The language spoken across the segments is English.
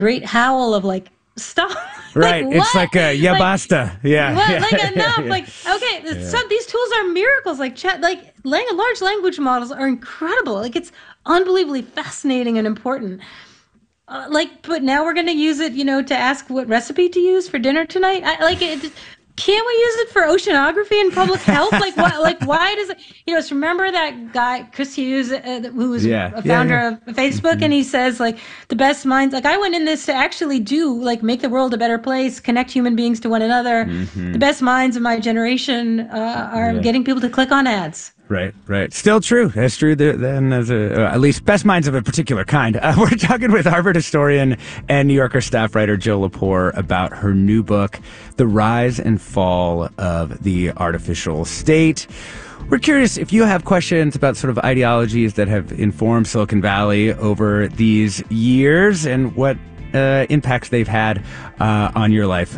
great howl of like, stop. Right. Like, It's what? like a, yeah, Like, basta. Yeah. what? Yeah, Like, enough. yeah. Like, okay, so these tools are miracles. Like, large language models are incredible. Like, it's unbelievably fascinating and important. But now we're going to use it, to ask what recipe to use for dinner tonight. Can't we use it for oceanography and public health? Like, what? Like, why does it? Remember that guy Chris Hughes, who was a founder of Facebook, and he says like the best minds. Like, I went in this to actually make the world a better place, connect human beings to one another. The best minds of my generation are getting people to click on ads. Right. Still true. That's true. Then, at least best minds of a particular kind. We're talking with Harvard historian and New Yorker staff writer Jill Lepore about her new book, The Rise and Fall of the Artificial State. We're curious if you have questions about sort of ideologies that have informed Silicon Valley over these years and what impacts they've had on your life.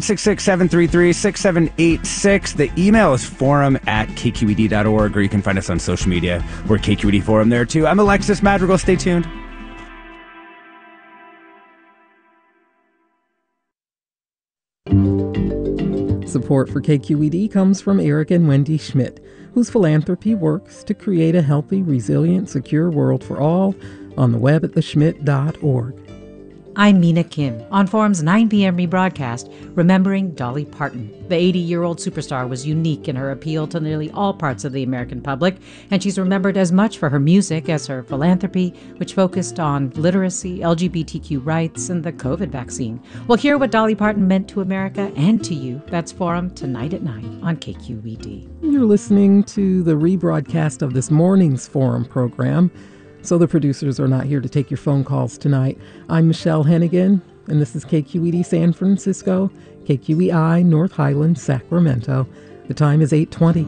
866-733-6786. The email is forum@kqed.org, or you can find us on social media. We're KQED Forum there, too. I'm Alexis Madrigal. Stay tuned. Support for KQED comes from Eric and Wendy Schmidt, whose philanthropy works to create a healthy, resilient, secure world for all on the web at theschmidt.org. I'm Mina Kim. On Forum's 9 p.m. rebroadcast, remembering Dolly Parton. The 80-year-old superstar was unique in her appeal to nearly all parts of the American public, and she's remembered as much for her music as her philanthropy, which focused on literacy, LGBTQ rights, and the COVID vaccine. We'll hear what Dolly Parton meant to America and to you. That's Forum tonight at 9 on KQED. You're listening to the rebroadcast of this morning's Forum program. So the producers are not here to take your phone calls tonight. I'm Michelle Hennigan, and this is KQED San Francisco, KQEI North Highland, Sacramento. The time is 8:20.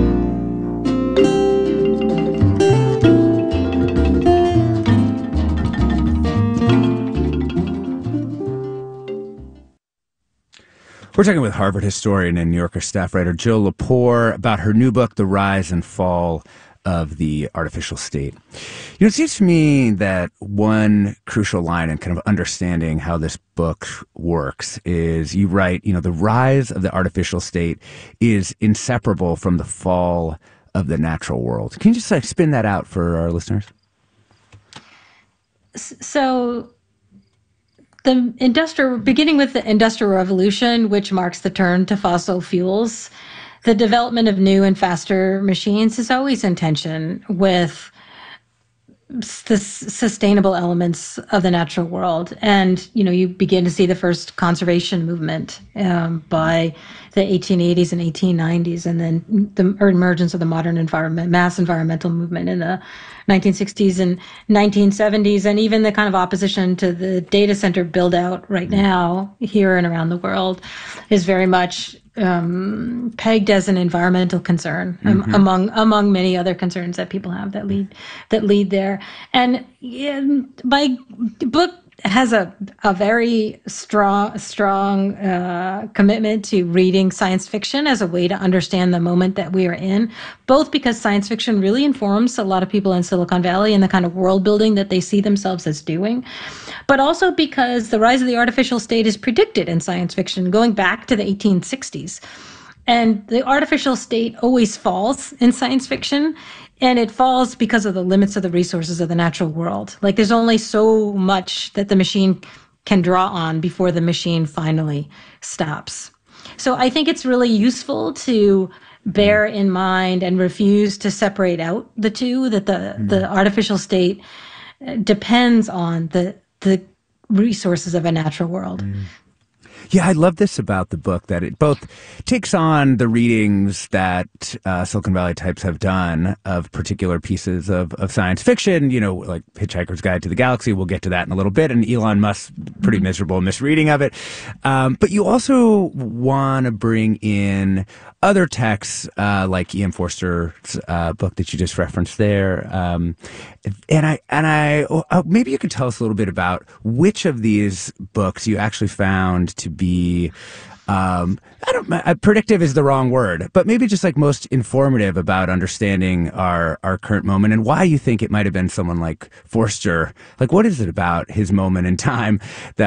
We're talking with Harvard historian and New Yorker staff writer Jill Lepore about her new book, The Rise and Fall of the Artificial State. It seems to me that one crucial line in kind of understanding how this book works is you write, the rise of the artificial state is inseparable from the fall of the natural world. Can you just spin that out for our listeners? So beginning with the Industrial Revolution, which marks the turn to fossil fuels, the development of new and faster machines is always in tension with the sustainable elements of the natural world. And, you begin to see the first conservation movement by the 1880s and 1890s, and then the emergence of the modern mass environmental movement in the 1960s and 1970s, and even the kind of opposition to the data center build out right now here and around the world is very much pegged as an environmental concern among many other concerns that people have that lead there. And my book has a very strong commitment to reading science fiction as a way to understand the moment that we are in, both because science fiction really informs a lot of people in Silicon Valley and the kind of world building that they see themselves as doing, but also because the rise of the artificial state is predicted in science fiction going back to the 1860s. And the artificial state always falls in science fiction. And it falls because of the limits of the resources of the natural world. Like, there's only so much that the machine can draw on before the machine finally stops. So I think it's really useful to bear in mind and refuse to separate out the two, that the artificial state depends on the resources of a natural world. Yeah, I love this about the book, that it both takes on the readings that Silicon Valley types have done of particular pieces of science fiction, like Hitchhiker's Guide to the Galaxy. We'll get to that in a little bit, and Elon Musk's pretty miserable misreading of it. But you also want to bring in other texts like E.M. Forster's book that you just referenced there. And maybe you could tell us a little bit about which of these books you actually found to be Predictive is the wrong word, but maybe just like most informative about understanding our current moment and why you think it might have been someone like Forster. Like, what is it about his moment in time